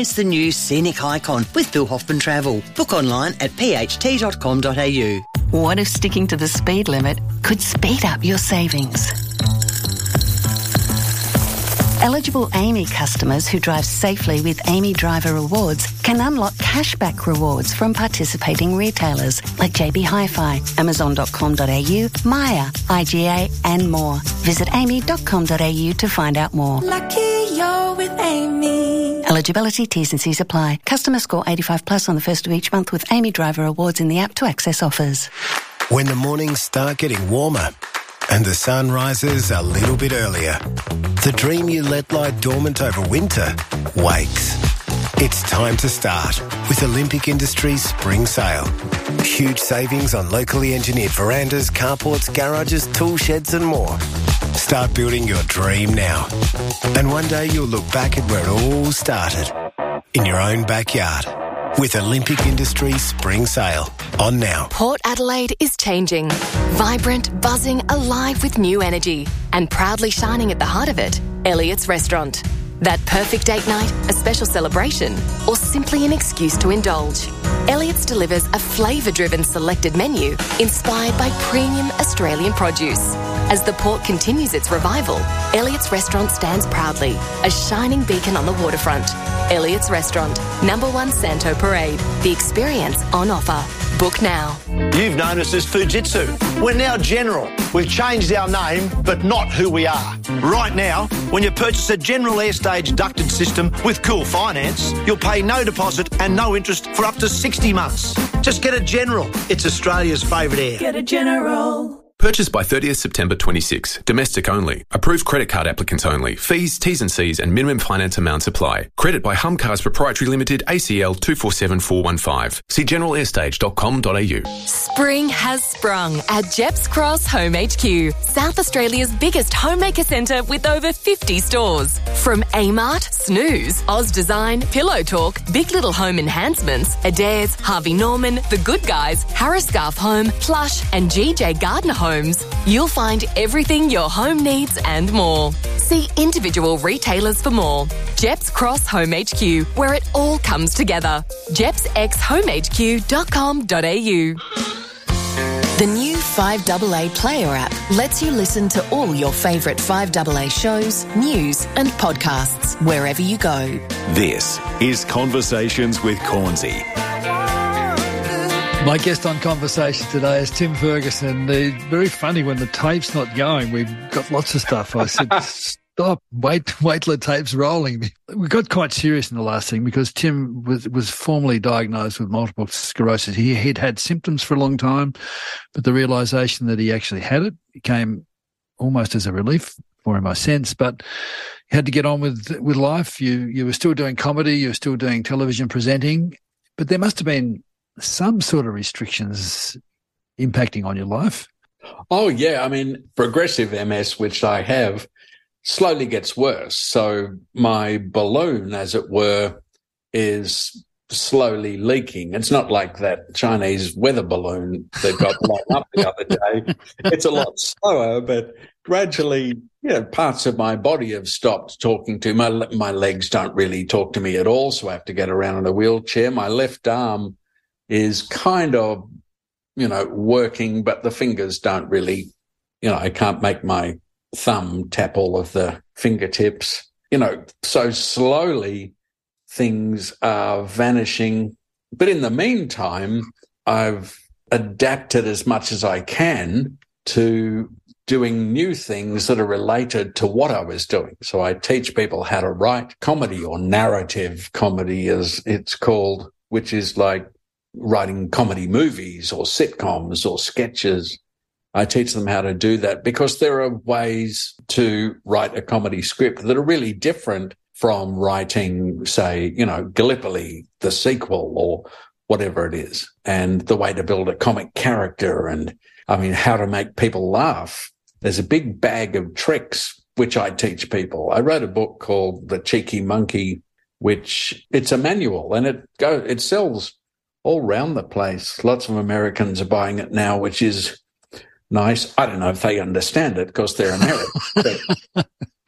It's the new Scenic Icon with Bill Hoffman Travel. Book online at pht.com.au. What if sticking to the speed limit could speed up your savings? Eligible AAMI customers who drive safely with AAMI Driver Rewards can unlock cashback rewards from participating retailers like JB Hi-Fi, Amazon.com.au, Maya, IGA and more. Visit aami.com.au to find out more. Lucky you're with AAMI. Eligibility, T's and C's apply. Customer score 85 plus on the first of each month with AAMI Driver Rewards in the app to access offers. When the mornings start getting warmer and the sun rises a little bit earlier, the dream you let lie dormant over winter wakes. It's time to start with Olympic Industries Spring Sale. Huge savings on locally engineered verandas, carports, garages, tool sheds and more. Start building your dream now. And one day you'll look back at where it all started, in your own backyard. With Olympic Industries Spring Sale on now. Port Adelaide is changing. Vibrant, buzzing, alive with new energy. And proudly shining at the heart of it, Elliott's Restaurant. That perfect date night, a special celebration, or simply an excuse to indulge. Elliott's delivers a flavour-driven selected menu inspired by premium Australian produce. As the port continues its revival, Elliott's Restaurant stands proudly, a shining beacon on the waterfront. Elliott's Restaurant, number 1 Santo Parade. The experience on offer. Book now. You've known us as Fujitsu. We're now General. We've changed our name, but not who we are. Right now, when you purchase a General Airstage ducted system with Cool Finance, you'll pay no deposit and no interest for up to 60 months. Just get a General. It's Australia's favourite air. Get a General. Purchased by 30th September 26. Domestic only. Approved credit card applicants only. Fees, T's and C's and minimum finance amounts apply. Credit by Humcars Proprietary Limited, ACL 247415. See generalairstage.com.au. Spring has sprung at Jeps Cross Home HQ, South Australia's biggest homemaker centre with over 50 stores. From Amart, Snooze, Oz Design, Pillow Talk, Big Little Home Enhancements, Adairs, Harvey Norman, The Good Guys, Harris Scarf Home, Plush and GJ Gardner Homes, you'll find everything your home needs and more. See individual retailers for more. Jeps Cross Home HQ, where it all comes together. jepsxhomehq.com.au. The new 5AA Player app lets you listen to all your favourite 5AA shows, news and podcasts wherever you go. This is Conversations with Cornsey. My guest on Conversation today is Tim Ferguson. It's very funny when the tape's not going. We've got lots of stuff. I said, stop, wait till the tape's rolling. We got quite serious in the last thing because Tim was formally diagnosed with multiple sclerosis. He'd had symptoms for a long time, but the realisation that he actually had it came almost as a relief for him, I sense. But he had to get on with life. You were still doing comedy. You were still doing television presenting, but there must have been some sort of restrictions impacting on your life. Oh, yeah. I mean, progressive MS, which I have, slowly gets worse. So my balloon, as it were, is slowly leaking. It's not like that Chinese weather balloon that got blown up the other day. It's a lot slower, but gradually, parts of my body have stopped talking to me. My legs don't really talk to me at all, so I have to get around in a wheelchair. My left arm is kind of, working, but the fingers don't really, I can't make my thumb tap all of the fingertips, so slowly things are vanishing. But in the meantime, I've adapted as much as I can to doing new things that are related to what I was doing. So I teach people how to write comedy, or narrative comedy as it's called, which is like writing comedy movies or sitcoms or sketches. I teach them how to do that because there are ways to write a comedy script that are really different from writing, say, Gallipoli, the sequel, or whatever it is, and the way to build a comic character and, how to make people laugh. There's a big bag of tricks which I teach people. I wrote a book called The Cheeky Monkey, which it's a manual, and it sells all around the place. Lots of Americans are buying it now, which is nice. I don't know if they understand it because they're American.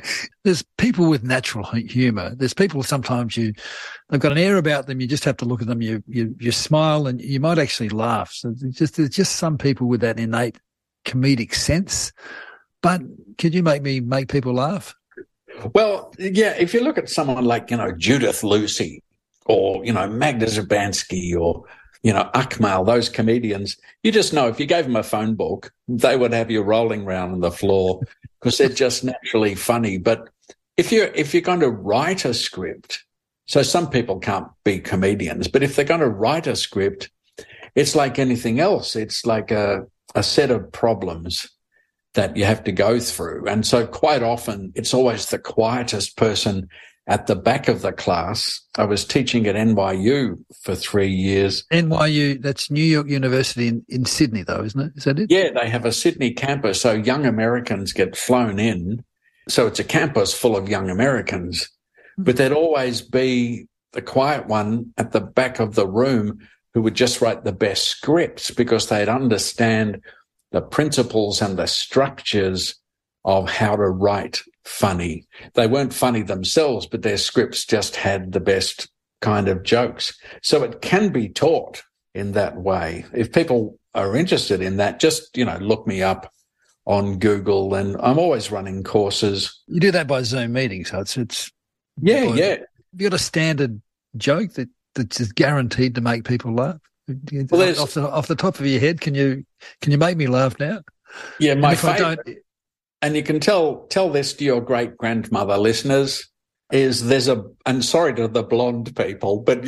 There's people with natural humour. There's people sometimes they've got an air about them. You just have to look at them. You smile and you might actually laugh. So there's just some people with that innate comedic sense. But could you make people laugh? Well, yeah. If you look at someone like Judith Lucy, or Magda Zabansky, or Akmal, those comedians, you just know if you gave them a phone book, they would have you rolling around on the floor because they're just naturally funny. But if you're going to write a script, so some people can't be comedians, but if they're going to write a script, it's like anything else. It's like a set of problems that you have to go through. And so quite often it's always the quietest person at the back of the class. I was teaching at NYU for 3 years. NYU, that's New York University in Sydney, though, isn't it? Is that it? Yeah, they have a Sydney campus, so young Americans get flown in. So it's a campus full of young Americans. But there'd always be the quiet one at the back of the room who would just write the best scripts because they'd understand the principles and the structures of how to write funny. They weren't funny themselves, but their scripts just had the best kind of jokes. So it can be taught in that way. If people are interested in that, just, look me up on Google, and I'm always running courses. You do that by Zoom meetings, so it's yeah. Have you got a standard joke that's just guaranteed to make people laugh? Well, off the top of your head, can you make me laugh now? Yeah, my favourite. And you can tell this to your great-grandmother listeners, is and sorry to the blonde people, but,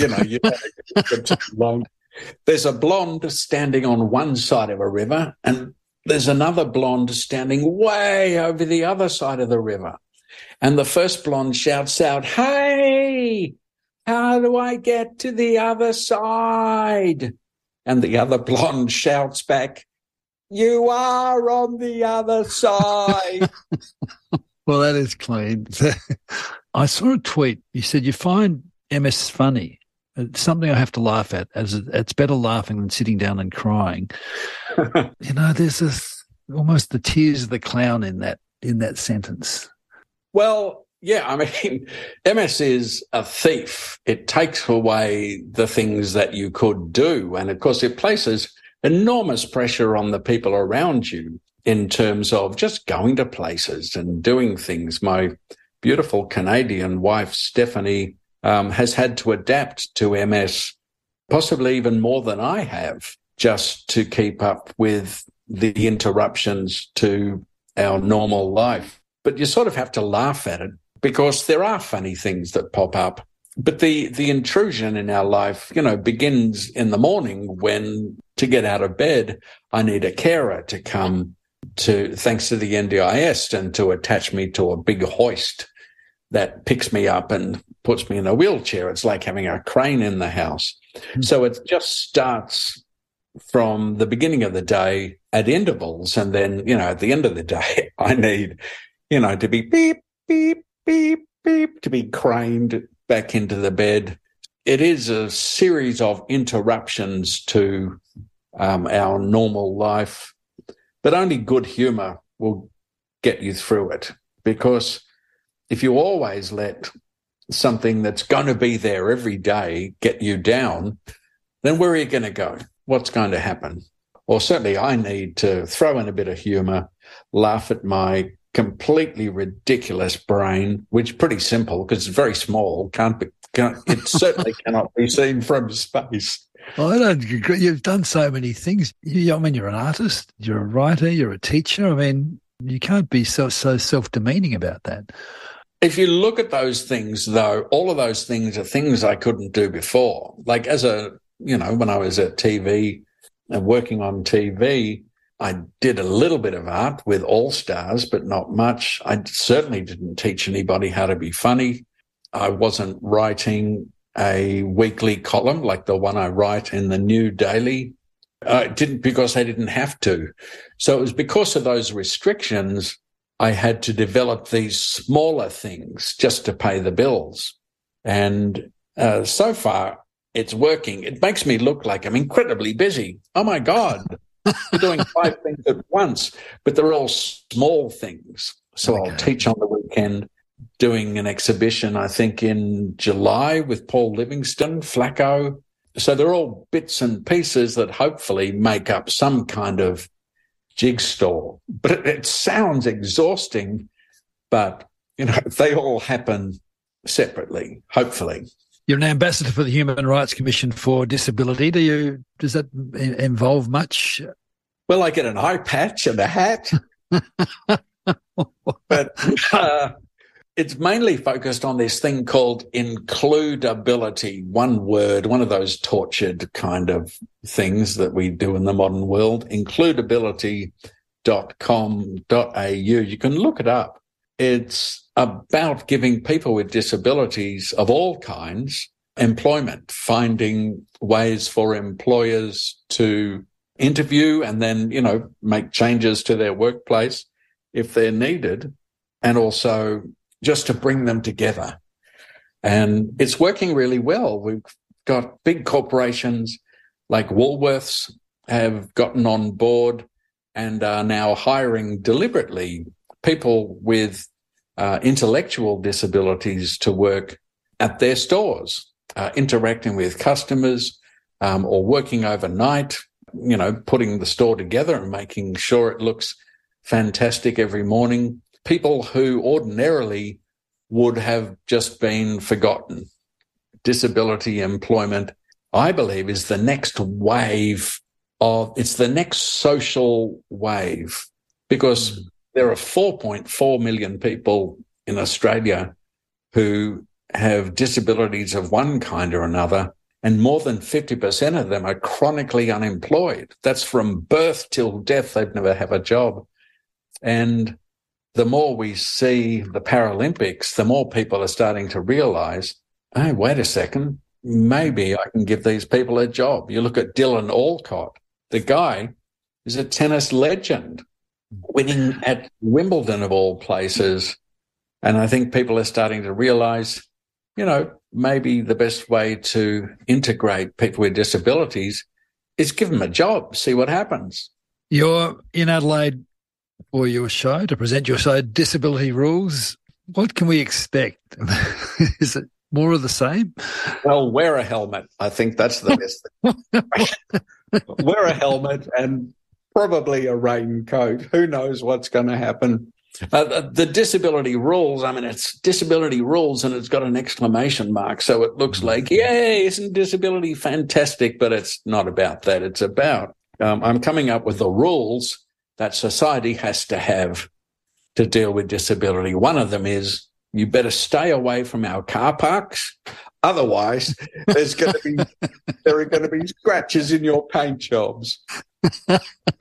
blonde. There's a blonde standing on one side of a river and there's another blonde standing way over the other side of the river. And the first blonde shouts out, "Hey, how do I get to the other side?" And the other blonde shouts back, "You are on the other side." Well, that is clean. I saw a tweet. You said you find MS funny. It's something I have to laugh at, as it's better laughing than sitting down and crying. There's almost the tears of the clown in that sentence. Well, yeah, I mean, MS is a thief. It takes away the things that you could do. And, of course, it places enormous pressure on the people around you in terms of just going to places and doing things. My beautiful Canadian wife, Stephanie, has had to adapt to MS, possibly even more than I have, just to keep up with the interruptions to our normal life. But you sort of have to laugh at it because there are funny things that pop up. But the intrusion in our life, begins in the morning when, to get out of bed, I need a carer to come thanks to the NDIS, and to attach me to a big hoist that picks me up and puts me in a wheelchair. It's like having a crane in the house. Mm-hmm. So it just starts from the beginning of the day at intervals. And then, at the end of the day, I need, to be beep, beep, beep, beep, to be craned back into the bed. It is a series of interruptions to our normal life, but only good humour will get you through it. Because if you always let something that's going to be there every day get you down, then where are you going to go? What's going to happen? Or certainly I need to throw in a bit of humour, laugh at my completely ridiculous brain, which is pretty simple because it's very small. It certainly cannot be seen from space. Well, I don't agree. You've done so many things. You're an artist, you're a writer, you're a teacher. I mean, you can't be so self-demeaning about that. If you look at those things, though, all of those things are things I couldn't do before. Like when I was at TV and working on TV, I did a little bit of art with All Stars, but not much. I certainly didn't teach anybody how to be funny. I wasn't writing a weekly column like the one I write in the New Daily. I didn't because I didn't have to. So it was because of those restrictions I had to develop these smaller things just to pay the bills. And so far, it's working. It makes me look like I'm incredibly busy. Oh, my God, you're doing 5 things at once, but they're all small things. So I'll teach on the weekend, doing an exhibition, I think, in July with Paul Livingston, Flacco. So they're all bits and pieces that hopefully make up some kind of jigsaw. But it sounds exhausting, but, they all happen separately, hopefully. You're an ambassador for the Human Rights Commission for Disability. Does that involve much? Well, I get an eye patch and a hat. But it's mainly focused on this thing called includability, one word, one of those tortured kind of things that we do in the modern world, includability.com.au. You can look it up. It's about giving people with disabilities of all kinds employment, finding ways for employers to interview and then, make changes to their workplace if they're needed, and also just to bring them together. And it's working really well. We've got big corporations like Woolworths have gotten on board and are now hiring deliberately people with intellectual disabilities to work at their stores, interacting with customers or working overnight, putting the store together and making sure it looks fantastic every morning. People who ordinarily would have just been forgotten. Disability employment, I believe, is the next wave it's the next social wave, because there are 4.4 million people in Australia who have disabilities of one kind or another, and more than 50% of them are chronically unemployed. That's from birth till death. They've never had a job. And the more we see the Paralympics, the more people are starting to realise, hey, wait a second, maybe I can give these people a job. You look at Dylan Alcott. The guy is a tennis legend, winning at Wimbledon of all places. And I think people are starting to realise, maybe the best way to integrate people with disabilities is give them a job, see what happens. You're in Adelaide for your show, to present your show, Disability Rules. What can we expect? Is it more of the same? Well, wear a helmet. I think that's the best thing. Wear a helmet and probably a raincoat. Who knows what's going to happen? The disability rules, it's disability rules and it's got an exclamation mark. So it looks like, yay, isn't disability fantastic? But it's not about that. It's about, I'm coming up with the rules that society has to have to deal with disability. One of them is you better stay away from our car parks. Otherwise, there are going to be scratches in your paint jobs. Yeah,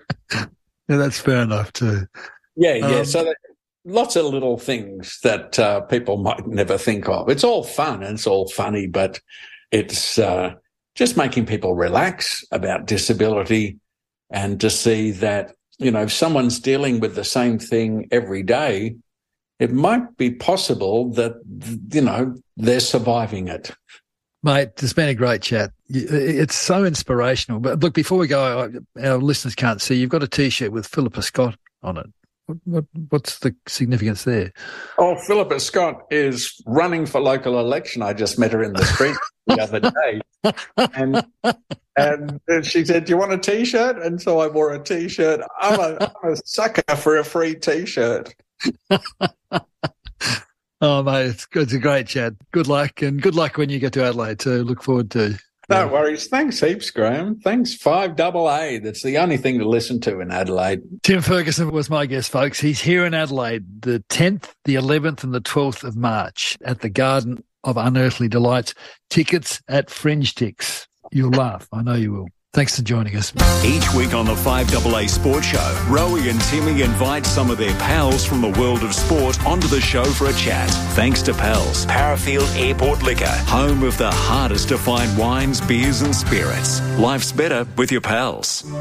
that's fair enough too. Yeah. So lots of little things that people might never think of. It's all fun and it's all funny, but it's just making people relax about disability and to see that, if someone's dealing with the same thing every day, it might be possible that, they're surviving it. Mate, it's been a great chat. It's so inspirational. But look, before we go, our listeners can't see, you've got a T-shirt with Philippa Scott on it. What's the significance there? Oh, Philippa Scott is running for local election. I just met her in the street the other day. And she said, do you want a T-shirt? And so I wore a T-shirt. I'm a sucker for a free T-shirt. Oh, mate, it's a great chat. Good luck, and good luck when you get to Adelaide too. Look forward to. No worries. Thanks heaps, Graham. Thanks, 5AA. That's the only thing to listen to in Adelaide. Tim Ferguson was my guest, folks. He's here in Adelaide the 10th, the 11th and the 12th of March at the Garden of Unearthly Delights. Tickets at Fringe Tix. You'll laugh. I know you will. Thanks for joining us. Each week on the 5AA Sports Show, Rowie and Timmy invite some of their pals from the world of sport onto the show for a chat. Thanks to Pals, Parafield Airport Liquor, home of the hardest to find wines, beers and spirits. Life's better with your pals.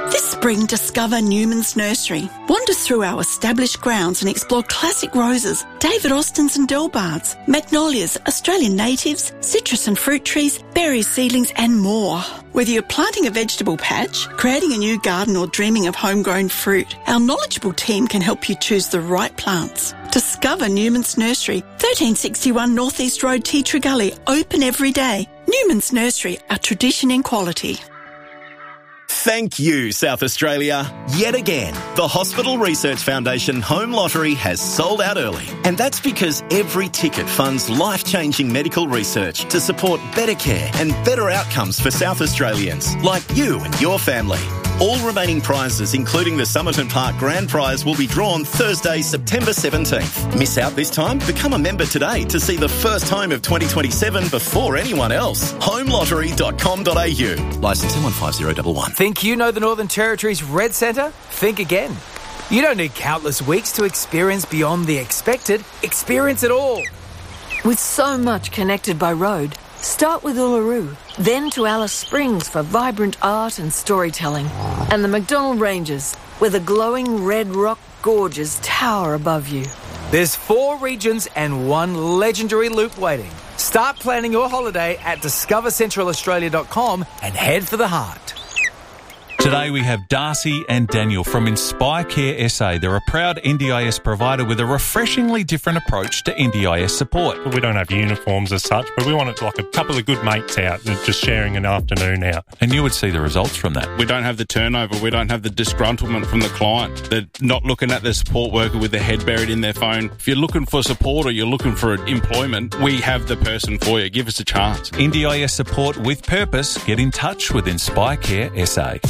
This spring, discover Newman's Nursery. Wander through our established grounds and explore classic roses, David Austins and Delbards, magnolias, Australian natives, citrus and fruit trees, berry seedlings and more. Whether you're planting a vegetable patch, creating a new garden or dreaming of homegrown fruit, our knowledgeable team can help you choose the right plants. Discover Newman's Nursery, 1361 North East Road, Tea Tree Gully, open every day. Newman's Nursery, a tradition in quality. Thank you, South Australia. Yet again, the Hospital Research Foundation Home Lottery has sold out early. And that's because every ticket funds life-changing medical research to support better care and better outcomes for South Australians, like you and your family. All remaining prizes, including the Somerton Park Grand Prize, will be drawn Thursday, September 17th. Miss out this time? Become a member today to see the first home of 2027 before anyone else. homelottery.com.au. Licence M15011. Think you know the Northern Territory's Red Centre? Think again. You don't need countless weeks to experience beyond the expected. Experience it all. With so much connected by road, start with Uluru, then to Alice Springs for vibrant art and storytelling, and the McDonnell Ranges, where the glowing red rock gorges tower above you. There's 4 regions and 1 legendary loop waiting. Start planning your holiday at discovercentralaustralia.com and head for the heart. Today we have Darcy and Daniel from Inspire Care SA. They're a proud NDIS provider with a refreshingly different approach to NDIS support. We don't have uniforms as such, but we want it like a couple of good mates out and just sharing an afternoon out. And you would see the results from that. We don't have the turnover. We don't have the disgruntlement from the client. They're not looking at the support worker with their head buried in their phone. If you're looking for support or you're looking for employment, we have the person for you. Give us a chance. NDIS support with purpose. Get in touch with Inspire Care SA.